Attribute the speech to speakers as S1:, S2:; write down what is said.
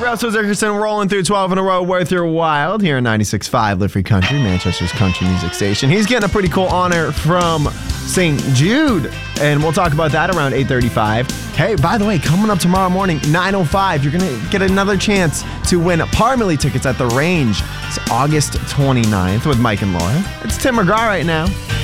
S1: Russell Dickerson rolling through 12 in a row worth your while here in 96.5 Live Free Country, Manchester's country music station. He's getting a pretty cool honor from St. Jude, and we'll talk about that around 8:35. Hey, by the way, coming up tomorrow morning, 9:05, you're going to get another chance to win Parmalee tickets at the Range. It's August 29th with Mike and Laura. It's Tim McGraw right now.